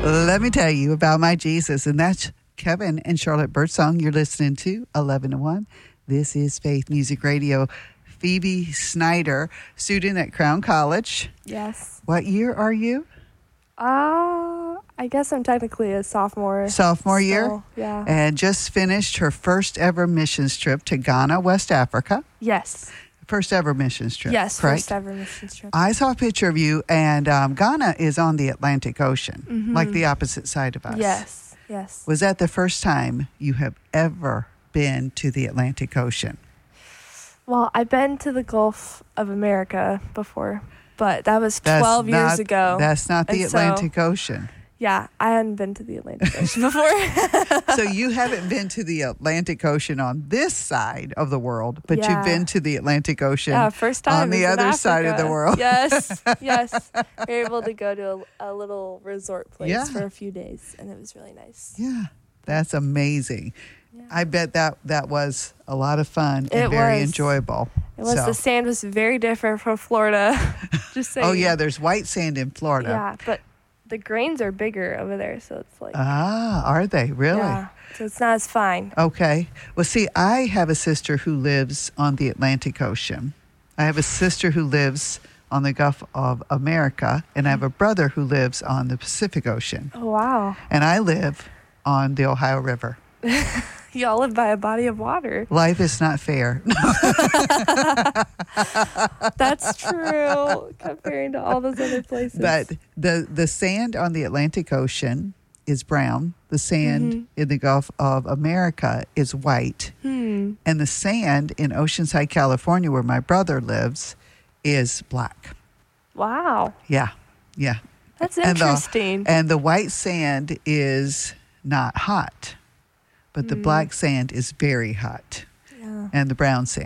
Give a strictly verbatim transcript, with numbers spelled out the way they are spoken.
Let me tell you about my Jesus, and that's Kevin and Charlotte Birdsong. You're listening to eleven to one. This is Faith Music Radio. Phoebe Snyder, student at Crown College. Yes. What year are you? Uh, I guess I'm technically a sophomore. Sophomore still, year? Yeah. And just finished her first ever missions trip to Ghana, West Africa. Yes. First ever missions trip. Yes, correct? first ever missions trip. I saw a picture of you, and um, Ghana is on the Atlantic Ocean, Mhm. like the opposite side of us. Yes, yes. Was that the first time you have ever been to the Atlantic Ocean? Well, I've been to the Gulf of America before, but that was That's twelve years not- ago. That's not the And so- Atlantic Ocean. Yeah, I hadn't been to the Atlantic Ocean before. So you haven't been to the Atlantic Ocean on this side of the world, but Yeah. you've been to the Atlantic Ocean Yeah, first time on the is in other side of the Africa. world. Yes, yes. We were able to go to a, a little resort place Yeah. for a few days, and it was really nice. Yeah, that's amazing. Yeah. I bet that that was a lot of fun and It very was. enjoyable. It was So- the sand was very different from Florida. Just saying. Oh, yeah, there's white sand in Florida. Yeah, but the grains are bigger over there, so it's like Ah, are they? Really? yeah, so it's not as fine. Okay. Well, see, I have a sister who lives on the Atlantic Ocean. I have a sister who lives on the Gulf of America, and I have a brother who lives on the Pacific Ocean. Oh wow, And I live on the Ohio River. y'all live by a body of water. Life is not fair. That's true comparing to all those other places. But the, the sand on the Atlantic Ocean is brown. The sand Mhm. in the Gulf of America is white. hmm. And the sand in Oceanside, California, where my brother lives, is black. Wow, Yeah. Yeah. that's And the- interesting. And the white sand is not hot, but the Mm. black sand is very hot, yeah. and the brown sand.